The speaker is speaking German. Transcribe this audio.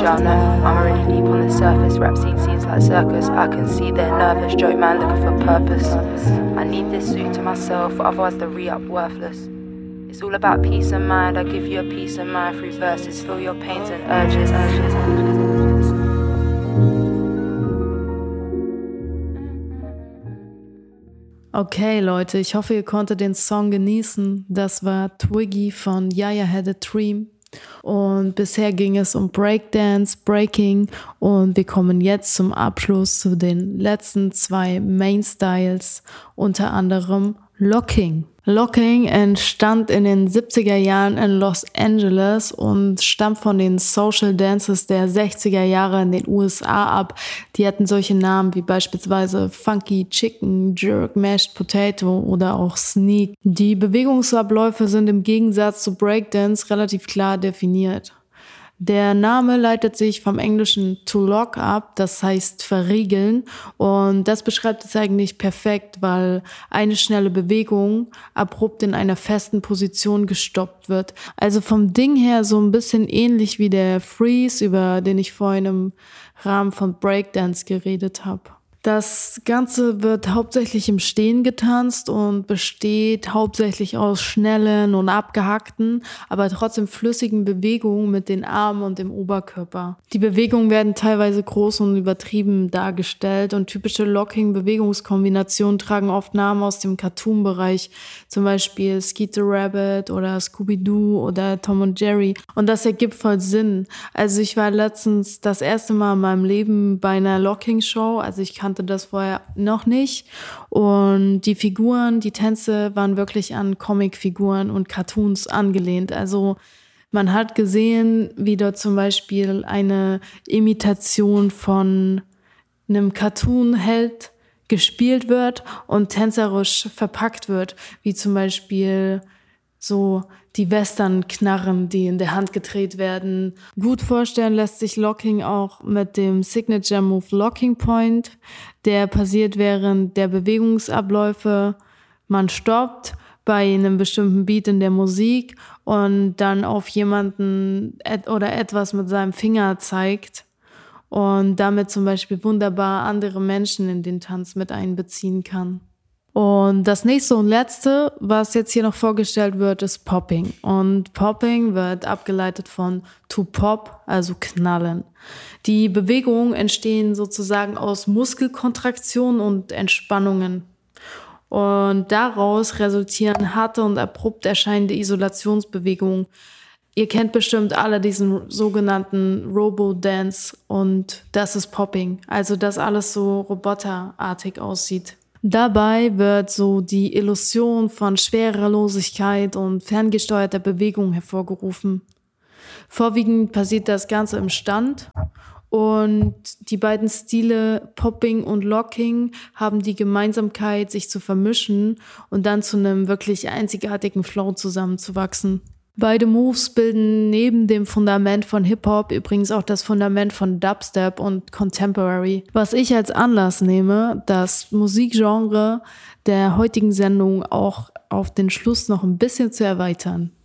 drown them. I'm already deep on the surface. Rap scene seems like circus. I can see they're nervous. Joke man looking for purpose. I need this suit to myself, otherwise the re-up worthless. It's all about peace of mind. I give you a peace of mind through verses. Feel your pains and urges. Okay, Leute, ich hoffe, ihr konntet den Song genießen. Das war Twiggy von Yaya Had a Dream. Und bisher ging es um Breakdance, Breaking und wir kommen jetzt zum Abschluss zu den letzten 2 Main Styles, unter anderem Locking. Locking entstand in den 70er Jahren in Los Angeles und stammt von den Social Dances der 60er Jahre in den USA ab. Die hatten solche Namen wie beispielsweise Funky Chicken, Jerk, Mashed Potato oder auch Sneak. Die Bewegungsabläufe sind im Gegensatz zu Breakdance relativ klar definiert. Der Name leitet sich vom Englischen to lock ab, das heißt verriegeln, und das beschreibt es eigentlich perfekt, weil eine schnelle Bewegung abrupt in einer festen Position gestoppt wird. Also vom Ding her so ein bisschen ähnlich wie der Freeze, über den ich vorhin im Rahmen von Breakdance geredet habe. Das Ganze wird hauptsächlich im Stehen getanzt und besteht hauptsächlich aus schnellen und abgehackten, aber trotzdem flüssigen Bewegungen mit den Armen und dem Oberkörper. Die Bewegungen werden teilweise groß und übertrieben dargestellt und typische Locking-Bewegungskombinationen tragen oft Namen aus dem Cartoon-Bereich, zum Beispiel Skeet the Rabbit oder Scooby-Doo oder Tom und Jerry. Und das ergibt voll Sinn. Also ich war letztens das erste Mal in meinem Leben bei einer Locking-Show, also ich kannte das vorher noch nicht, und die Figuren, die Tänze waren wirklich an Comicfiguren und Cartoons angelehnt. Also man hat gesehen, wie dort zum Beispiel eine Imitation von einem Cartoon-Held gespielt wird und tänzerisch verpackt wird, wie zum Beispiel so die Western-Knarren, die in der Hand gedreht werden. Gut vorstellen lässt sich Locking auch mit dem Signature-Move Locking Point. Der passiert während der Bewegungsabläufe. Man stoppt bei einem bestimmten Beat in der Musik und dann auf jemanden oder etwas mit seinem Finger zeigt und damit zum Beispiel wunderbar andere Menschen in den Tanz mit einbeziehen kann. Und das nächste und letzte, was jetzt hier noch vorgestellt wird, ist Popping. Und Popping wird abgeleitet von to pop, also knallen. Die Bewegungen entstehen sozusagen aus Muskelkontraktionen und Entspannungen. Und daraus resultieren harte und abrupt erscheinende Isolationsbewegungen. Ihr kennt bestimmt alle diesen sogenannten Robo-Dance und das ist Popping. Also dass alles so roboterartig aussieht. Dabei wird so die Illusion von Schwerelosigkeit und ferngesteuerter Bewegung hervorgerufen. Vorwiegend passiert das Ganze im Stand und die beiden Stile Popping und Locking haben die Gemeinsamkeit, sich zu vermischen und dann zu einem wirklich einzigartigen Flow zusammenzuwachsen. Beide Moves bilden neben dem Fundament von Hip-Hop übrigens auch das Fundament von Dubstep und Contemporary, was ich als Anlass nehme, das Musikgenre der heutigen Sendung auch auf den Schluss noch ein bisschen zu erweitern.